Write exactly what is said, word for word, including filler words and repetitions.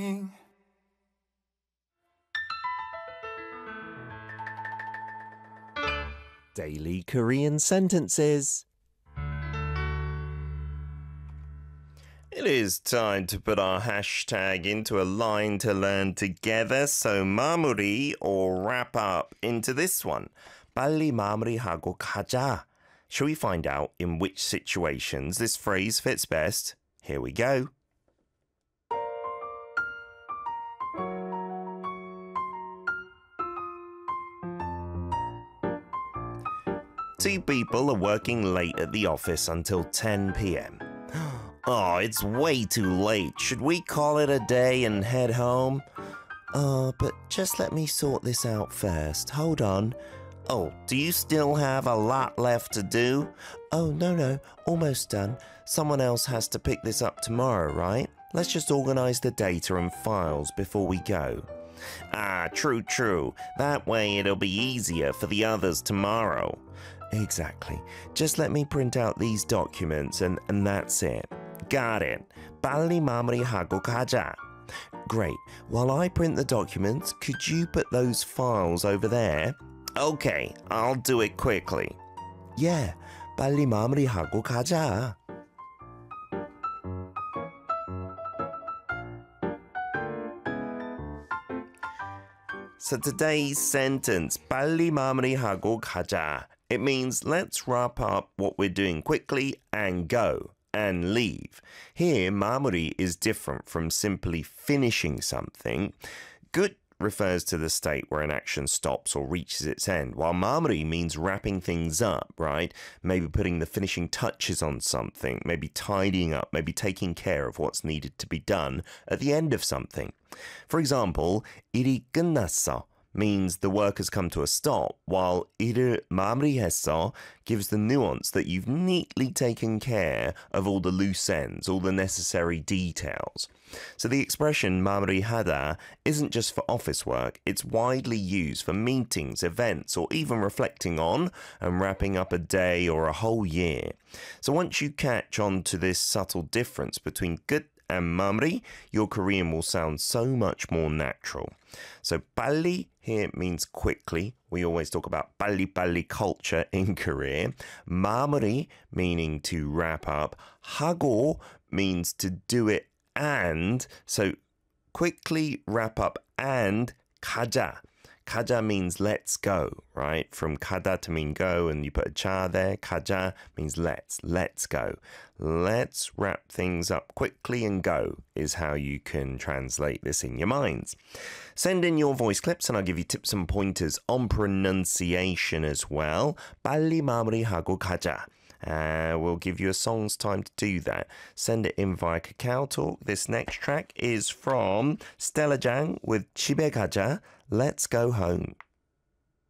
Daily Korean sentences. It is time to put our hashtag into a line to learn together. So 마무리 or wrap up into this one. 빨리 마무리하고 가자. Shall we find out in which situations this phrase fits best? Here we go. Two people are working late at the office until ten p.m. Oh, it's way too late. Should we call it a day and head home? Uh, but just let me sort this out first. Hold on. Oh, do you still have a lot left to do? Oh, no, no, almost done. Someone else has to pick this up tomorrow, right? Let's just organize the data and files before we go. Ah, true, true. That way it'll be easier for the others tomorrow. Exactly. Just let me print out these documents and, and that's it. Got it. 빨리 마무리하고 가자. Great. While I print the documents, could you put those files over there? Okay, I'll do it quickly. Yeah, 빨리 마무리하고 가자. So today's sentence, 빨리 마무리하고 가자. It means let's wrap up what we're doing quickly and go and leave. Here, 마무리 is different from simply finishing something. Good refers to the state where an action stops or reaches its end, while 마무리 means wrapping things up, right? Maybe putting the finishing touches on something, maybe tidying up, maybe taking care of what's needed to be done at the end of something. For example, 일이 끝났어 means the work has come to a stop, while 일을 마무리했어 gives the nuance that you've neatly taken care of all the loose ends, all the necessary details. So the expression 마무리하다 isn't just for office work, it's widely used for meetings, events, or even reflecting on and wrapping up a day or a whole year. So once you catch on to this subtle difference between 끝 and 마무리, your Korean will sound so much more natural. So 빨리 here means quickly. We always talk about 빨리빨리 culture in Korea. 마무리 meaning to wrap up. 하고 means to do it and. So quickly wrap up and 가자. 가자 means let's go, right? From 가다 to mean go, and you put a 자 there. 가자 means let's, let's go. Let's wrap things up quickly and go is how you can translate this in your minds. Send in your voice clips and I'll give you tips and pointers on pronunciation as well. 빨리 마무리하고 가자. Uh, we'll give you a song's time to do that. Send it in via Kakao Talk. This next track is from Stella Jang with 집에 가자. Let's go home.